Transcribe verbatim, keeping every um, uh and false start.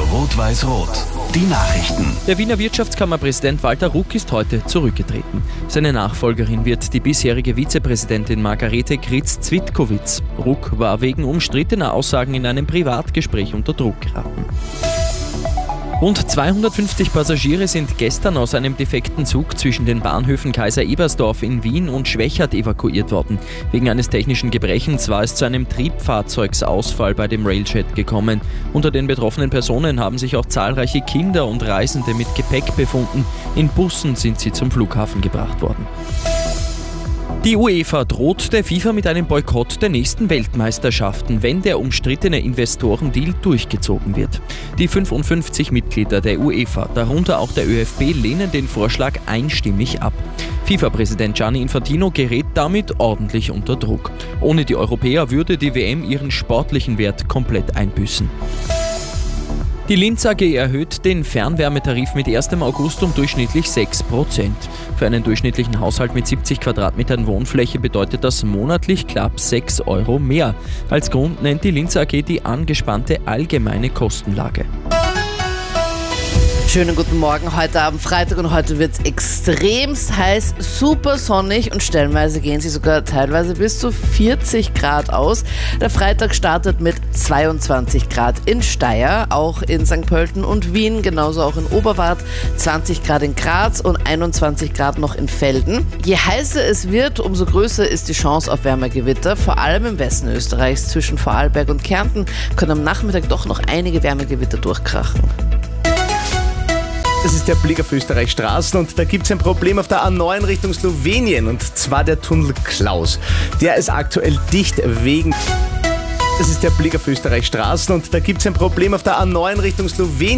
Rot-Weiß-Rot, die Nachrichten. Der Wiener Wirtschaftskammerpräsident Walter Ruck ist heute zurückgetreten. Seine Nachfolgerin wird die bisherige Vizepräsidentin Margarete Gritz-Zwitkowitz. Ruck war wegen umstrittener Aussagen in einem Privatgespräch unter Druck geraten. Rund zweihundertfünfzig Passagiere sind gestern aus einem defekten Zug zwischen den Bahnhöfen Kaiser-Ebersdorf in Wien und Schwechat evakuiert worden. Wegen eines technischen Gebrechens war es zu einem Triebfahrzeugsausfall bei dem Railjet gekommen. Unter den betroffenen Personen haben sich auch zahlreiche Kinder und Reisende mit Gepäck befunden. In Bussen sind sie zum Flughafen gebracht worden. Die UEFA droht der FIFA mit einem Boykott der nächsten Weltmeisterschaften, wenn der umstrittene Investorendeal durchgezogen wird. Die fünfundfünfzig Mitglieder der UEFA, darunter auch der ÖFB, lehnen den Vorschlag einstimmig ab. FIFA-Präsident Gianni Infantino gerät damit ordentlich unter Druck. Ohne die Europäer würde die W M ihren sportlichen Wert komplett einbüßen. Die Linz A G erhöht den Fernwärmetarif mit ersten August um durchschnittlich sechs Prozent. Für einen durchschnittlichen Haushalt mit siebzig Quadratmetern Wohnfläche bedeutet das monatlich knapp sechs Euro mehr. Als Grund nennt die Linz A G die angespannte allgemeine Kostenlage. Schönen guten Morgen, heute Abend Freitag und heute wird es extremst heiß, super sonnig und stellenweise gehen sie sogar teilweise bis zu vierzig Grad aus. Der Freitag startet mit zweiundzwanzig Grad in Steyr, auch in Sankt Pölten und Wien, genauso auch in Oberwart, zwanzig Grad in Graz und einundzwanzig Grad noch in Velden. Je heißer es wird, umso größer ist die Chance auf Wärmegewitter, vor allem im Westen Österreichs zwischen Vorarlberg und Kärnten können am Nachmittag doch noch einige Wärmegewitter durchkrachen. Das ist der Blick auf Österreichs Straßen und da gibt es ein Problem auf der A neun Richtung Slowenien und zwar der Tunnel Klaus. Der ist aktuell dicht wegen... Das ist der Blick auf Österreichs Straßen und da gibt es ein Problem auf der A neun Richtung Slowenien.